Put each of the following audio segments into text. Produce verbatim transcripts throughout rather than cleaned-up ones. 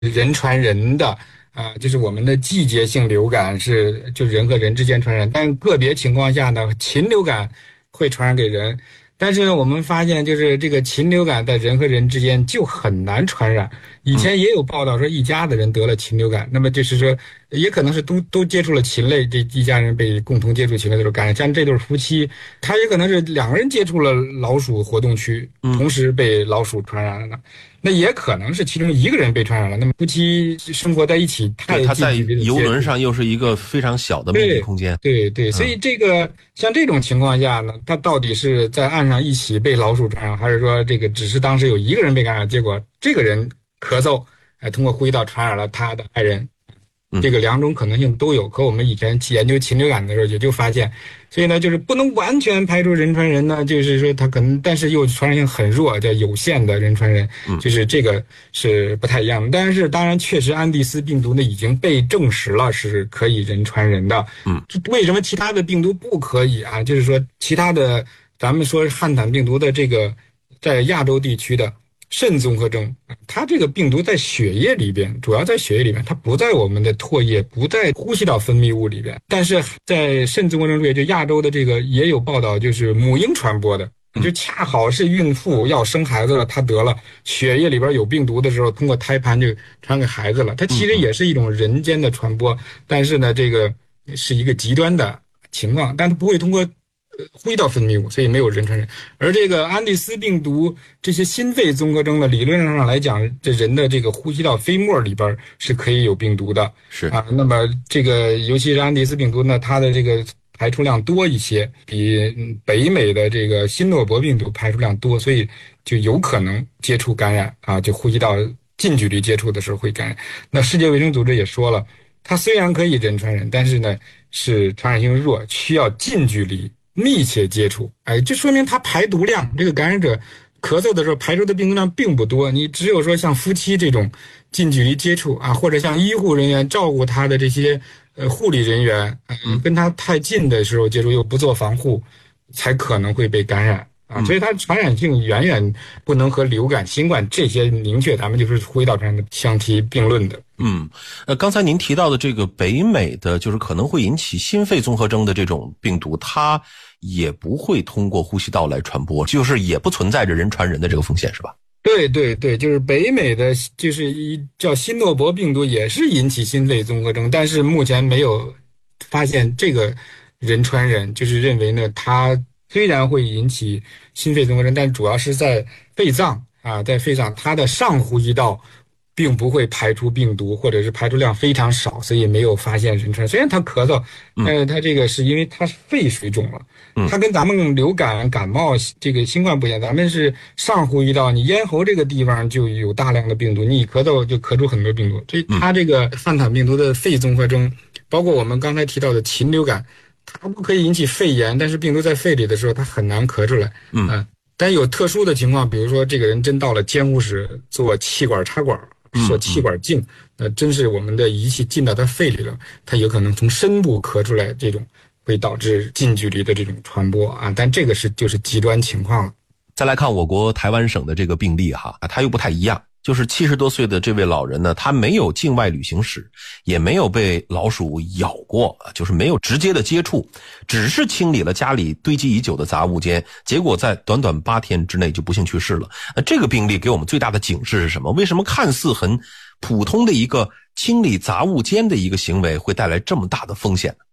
人传人的啊，就是我们的季节性流感是就人和人之间传染，但个别情况下呢，禽流感会传染给人。但是呢，我们发现就是这个禽流感在人和人之间就很难传染。以前也有报道说一家的人得了禽流感，那么就是说也可能是都都接触了禽类，这一家人被共同接触禽类的时候感染。像这对夫妻，他也可能是两个人接触了老鼠活动区，同时被老鼠传染了呢。那也可能是其中一个人被传染了。那么夫妻生活在一起，太他在近距离的游轮上又是一个非常小的密闭空间。 对对对，所以这个、嗯、像这种情况下呢，他到底是在岸上一起被老鼠传染，还是说这个只是当时有一个人被感染，结果这个人咳嗽，哎，通过呼吸道传染了他的爱人？这个两种可能性都有，可我们以前研究禽流感的时候也就发现，所以呢，就是不能完全排除人传人呢，就是说它可能，但是又传染性很弱，叫有限的人传人，就是这个是不太一样的。但是当然，确实安第斯病毒呢已经被证实了是可以人传人的。嗯，为什么其他的病毒不可以啊？就是说其他的，咱们说汉坦病毒的这个在亚洲地区的肾综合征，它这个病毒在血液里边，主要在血液里边，它不在我们的唾液，不在呼吸道分泌物里边。但是在肾综合征里，就亚洲的这个也有报道，就是母婴传播的，就恰好是孕妇要生孩子了，她得了血液里边有病毒的时候，通过胎盘就传给孩子了。它其实也是一种人间的传播，但是呢，这个是一个极端的情况，但它不会通过呼吸道分泌物，所以没有人传人。而这个安第斯病毒这些心肺综合征的理论上来讲，这人的这个呼吸道飞沫里边是可以有病毒的， 是啊。那么这个尤其是安第斯病毒呢，它的这个排出量多一些，比北美的这个新诺伯病毒排出量多，所以就有可能接触感染啊，就呼吸道近距离接触的时候会感染。那世界卫生组织也说了，它虽然可以人传人，但是呢是传染性弱，需要近距离密切接触，哎，这说明它排毒量，这个感染者咳嗽的时候排出的病毒量并不多。你只有说像夫妻这种近距离接触啊，或者像医护人员照顾他的这些呃护理人员，嗯，跟他太近的时候接触又不做防护，才可能会被感染啊。所以它传染性远远不能和流感、新冠这些明确咱们就是呼吸道传染的相提并论的。 嗯，呃，刚才您提到的这个北美的就是可能会引起心肺综合征的这种病毒，它也不会通过呼吸道来传播，就是也不存在着人传人的这个风险，是吧？ 对对对，就是北美的就是一叫新诺伯病毒也是引起心肺综合征，但是目前没有发现这个人传人，就是认为呢，它虽然会引起心肺综合征，但主要是在肺脏啊，在肺脏它的上呼吸道并不会排出病毒，或者是排出量非常少，所以没有发现人传。虽然他咳嗽，但是他这个是因为他肺水肿了，他跟咱们流感、感冒这个新冠不一样，咱们是上呼吸道，你咽喉这个地方就有大量的病毒，你一咳嗽就咳出很多病毒。所以他这个汉坦病毒的肺综合征，包括我们刚才提到的禽流感，它不可以引起肺炎，但是病毒在肺里的时候，它很难咳出来。嗯、呃，但有特殊的情况，比如说这个人真到了监护室做气管插管。设气管镜，那真是我们的仪器进到他肺里了，他有可能从深部咳出来，这种会导致近距离的这种传播啊，但这个是就是极端情况了。 再来看我国台湾省的这个病例哈，它又不太一样，就是七十多岁的这位老人呢，他没有境外旅行史，也没有被老鼠咬过，就是没有直接的接触，只是清理了家里堆积已久的杂物间，结果在短短八天之内就不幸去世了。那这个病例给我们最大的警示是什么？为什么看似很普通的一个清理杂物间的一个行为会带来这么大的风险呢？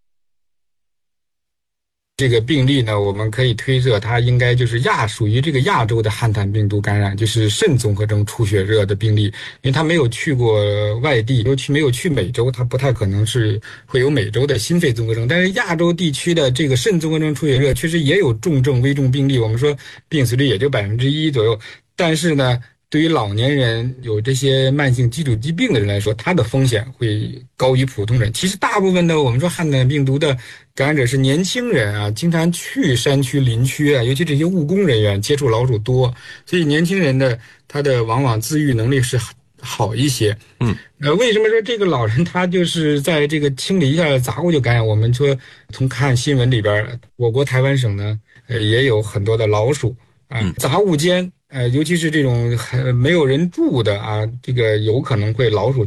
这个病例呢，我们可以推测它应该就是亚属于这个亚洲的汉坦病毒感染，就是肾综合征出血热的病例，因为他没有去过外地，尤其没有去美洲，他不太可能是会有美洲的心肺综合征。但是亚洲地区的这个肾综合征出血热确实也有重症危重病例，我们说病死率也就百分之一左右，但是呢，对于老年人有这些慢性基础疾病的人来说，他的风险会高于普通人。其实大部分的我们说汉坦病毒的感染者是年轻人啊，经常去山区林区啊，尤其这些务工人员接触老鼠多，所以年轻人的他的往往自愈能力是好一些。嗯，呃，为什么说这个老人他就是在这个清理一下杂物就感染？我们说从看新闻里边，我国台湾省呢，呃，也有很多的老鼠啊，杂物间呃，尤其是这种还没有人住的啊，这个有可能会老鼠